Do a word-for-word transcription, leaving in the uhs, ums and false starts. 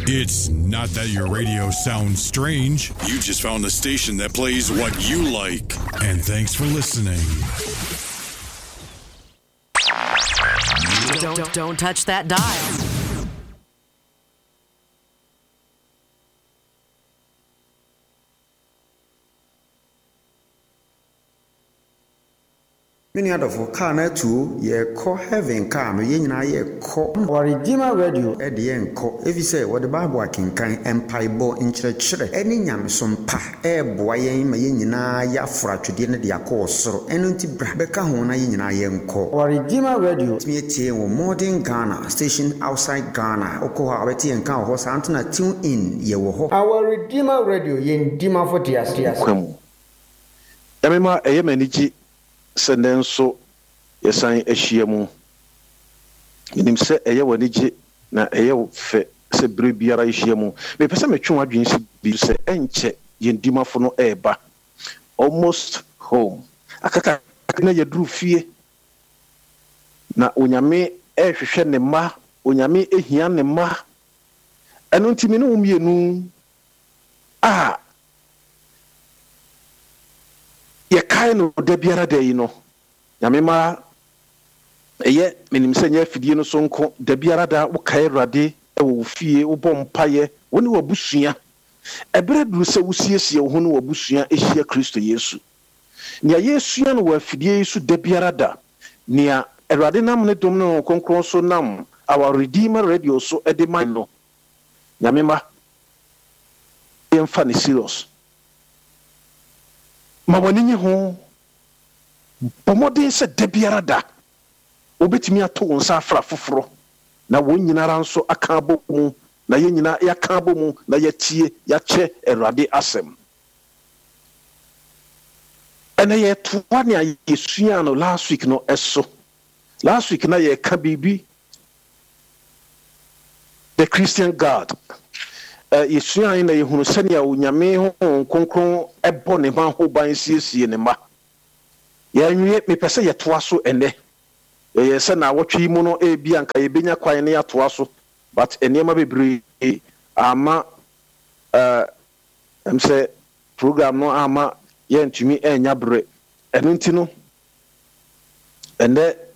It's not that your radio sounds strange. You just found the station that plays what you like. And thanks for listening. Don't, don't touch that dial. Many other for car na two ye call heaven car no ye nyina ye call or Redeemer Radio e de en call if you say what the Bible can kan empire bo nkyerɛkyerɛ ɛne nyamesom pa e boa yɛn ma ye nyina ya fra twede ne de akɔ soro ɛno nti bra bɛka ho na ye nyina ye nkɔ or Redeemer Radio me tie wo modern Ghana station outside Ghana okɔ ha abɛtie en kan ho sa antena tune in ye wo ho our Redeemer Radio ye ndima for dias dias kwam ɛmema ɛyɛ manigi senden so yesan ahia mu minim se eye wani gye na eye fe se bre biara ahia mu me pese metwe wadwen se bi se enche yendimafo no eba almost home akaka na yadru fie na onyame ehwehwe ne ma onyame ehia ne ma eno ntimi no umienu ah ye kai no da biara da yi no nyame ma eye menim se nya fidie no so nko da biara da wo kai rade e wo fie wo bom paye woni wabusua ebere duru se wo siesie wo no wabusua ehia Kristo Yesu nia Yesu ya no wa fidie Yesu da biara da nia erade nam ne dom no konkron so nam our Redeemer Radio so e de man no nyame ma emfa ne serious ma wani ho pomodin se debiara da obetimi ato wonsa afra foforo na won nyinara nso aka abo mu na ye nyina ya ka abo mu na ye tie ya che erade asem ene ye toa ne yesua no last week no eso last week na ye ka bibi the Christian God Uh, yesua ina yehunu sani ya unyame ho konkron ebo ne ma ho ban siesie ne ma ya nwie me pese ye toa so ene ye se na wotwe mu no e bia nka ye benya kwan ne ya toa so but enema bebre ama uh em se program no ama ye ntumi enya bre eno nti no ende